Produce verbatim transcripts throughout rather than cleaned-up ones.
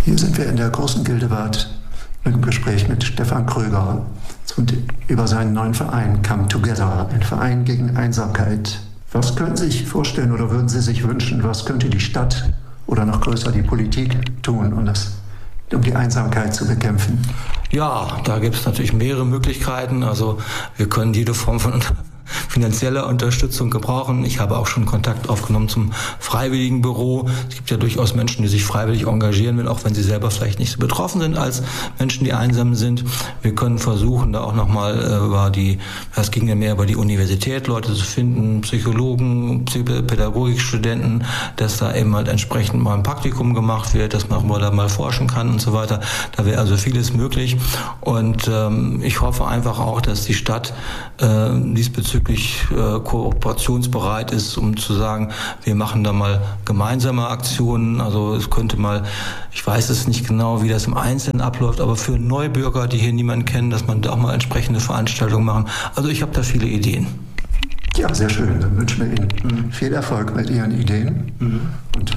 Hier sind wir in der großen Gildebad im Gespräch mit Stefan Kröger und über seinen neuen Verein Come Together, ein Verein gegen Einsamkeit. Was können Sie sich vorstellen oder würden Sie sich wünschen, was könnte die Stadt oder noch größer die Politik tun, um, das, um die Einsamkeit zu bekämpfen? Ja, da gibt es natürlich mehrere Möglichkeiten. Also wir können jede Form von finanzielle Unterstützung gebrauchen. Ich habe auch schon Kontakt aufgenommen zum Freiwilligenbüro. Es gibt ja durchaus Menschen, die sich freiwillig engagieren, auch wenn sie selber vielleicht nicht so betroffen sind als Menschen, die einsam sind. Wir können versuchen, da auch nochmal über die, das ging ja mehr über die Universität, Leute zu finden, Psychologen, Pädagogikstudenten, dass da eben halt entsprechend mal ein Praktikum gemacht wird, dass man auch da mal forschen kann und so weiter. Da wäre also vieles möglich. Und ähm, ich hoffe einfach auch, dass die Stadt äh, diesbezüglich äh, kooperationsbereit ist, um zu sagen, wir machen da mal gemeinsame Aktionen. Also es könnte mal, ich weiß es nicht genau, wie das im Einzelnen abläuft, aber für Neubürger, die hier niemanden kennen, dass man da auch mal entsprechende Veranstaltungen machen. Also ich habe da viele Ideen. Ja, sehr schön. Dann wünschen wir Ihnen viel Erfolg mit Ihren Ideen. Mhm. Und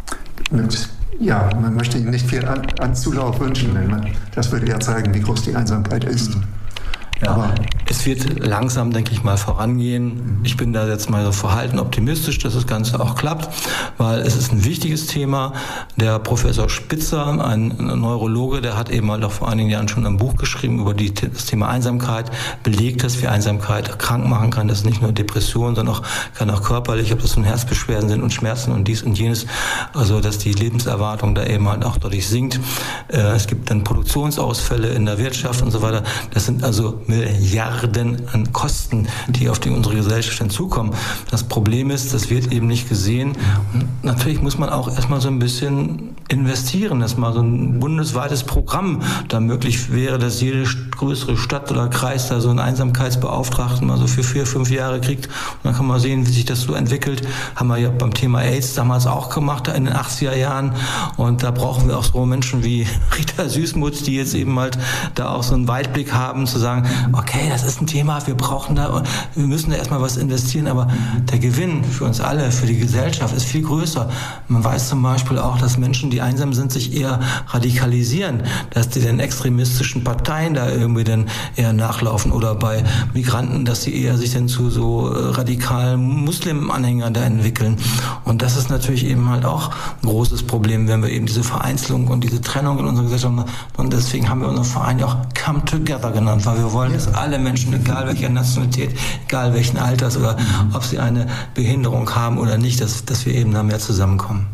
mit, ja, man möchte Ihnen nicht viel an, an Zulauf wünschen, denn man, das würde ja zeigen, wie groß die Einsamkeit ist. Mhm. Ja, aber es wird langsam, denke ich mal, vorangehen. Ich bin da jetzt mal so verhalten optimistisch, dass das Ganze auch klappt, weil es ist ein wichtiges Thema. Der Professor Spitzer, ein Neurologe, der hat eben halt auch vor einigen Jahren schon ein Buch geschrieben über die, das Thema Einsamkeit, belegt, dass wir Einsamkeit krank machen kann. Das ist nicht nur Depression, sondern auch, kann auch körperlich, ob das nun Herzbeschwerden sind und Schmerzen und dies und jenes. Also, dass die Lebenserwartung da eben halt auch dadurch sinkt. Es gibt dann Produktionsausfälle in der Wirtschaft und so weiter. Das sind also Milliarden an Kosten, die auf die unsere Gesellschaft hinzukommen. Das Problem ist, das wird eben nicht gesehen. Und natürlich muss man auch erstmal so ein bisschen investieren, dass mal so ein bundesweites Programm da möglich wäre, dass jede größere Stadt oder Kreis da so einen Einsamkeitsbeauftragten mal so für vier, fünf Jahre kriegt. Und dann kann man sehen, wie sich das so entwickelt. Haben wir ja beim Thema AIDS damals auch gemacht, in den achtziger Jahren. Und da brauchen wir auch so Menschen wie Rita Süßmuth, die jetzt eben halt da auch so einen Weitblick haben, zu sagen, okay, das ist ein Thema, wir brauchen da, wir müssen da erstmal was investieren, aber der Gewinn für uns alle, für die Gesellschaft ist viel größer. Man weiß zum Beispiel auch, dass Menschen, die einsam sind, sich eher radikalisieren, dass die den extremistischen Parteien da irgendwie dann eher nachlaufen oder bei Migranten, dass sie eher sich dann zu so radikalen Muslim-Anhängern da entwickeln. Und das ist natürlich eben halt auch ein großes Problem, wenn wir eben diese Vereinzelung und diese Trennung in unserer Gesellschaft haben. Und deswegen haben wir unseren Verein ja auch Come Together genannt, weil wir wollen, dass alle Menschen, egal welcher Nationalität, egal welchen Alters oder ob sie eine Behinderung haben oder nicht, dass, dass wir eben da mehr zusammenkommen.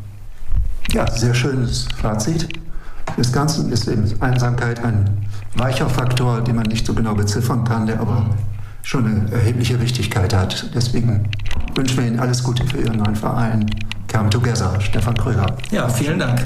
Ja, sehr schönes Fazit. Das Ganze ist eben Einsamkeit ein weicher Faktor, den man nicht so genau beziffern kann, der aber schon eine erhebliche Wichtigkeit hat. Deswegen wünschen wir Ihnen alles Gute für Ihren neuen Verein Come Together. Stefan Kröger. Ja, vielen Dank.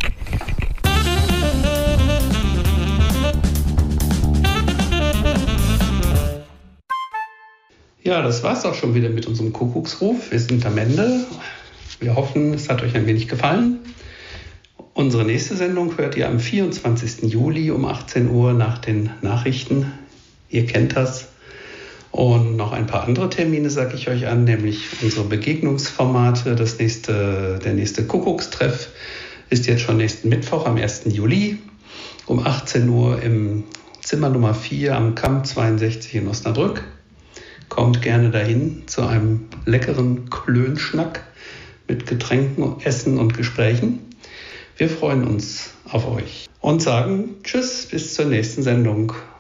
Ja, das war's auch schon wieder mit unserem Kuckucksruf. Wir sind am Ende. Wir hoffen, es hat euch ein wenig gefallen. Unsere nächste Sendung hört ihr am vierundzwanzigsten Juli um achtzehn Uhr nach den Nachrichten. Ihr kennt das. Und noch ein paar andere Termine sage ich euch an, nämlich unsere Begegnungsformate. Das nächste, der nächste Kuckuckstreff ist jetzt schon nächsten Mittwoch am ersten Juli um achtzehn Uhr im Zimmer Nummer vier am Kamp zweiundsechzig in Osnabrück. Kommt gerne dahin zu einem leckeren Klönschnack mit Getränken, Essen und Gesprächen. Wir freuen uns auf euch und sagen Tschüss, bis zur nächsten Sendung.